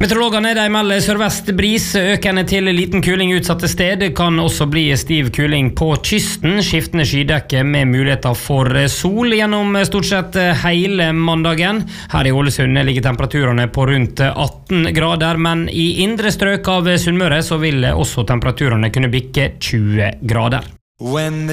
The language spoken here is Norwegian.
Meteorologene de melder sørvest bris, økende til liten kuling utsatte sted. Det kan også bli stiv kuling på kysten. Skiftende skydekke med muligheter for sol gjennom stort sett hele mandagen. Her i Ålesund ligger temperaturene på rundt 18 grader, men i indre strøk av Sunnmøre så vil også temperaturene kunne bikke 20 grader.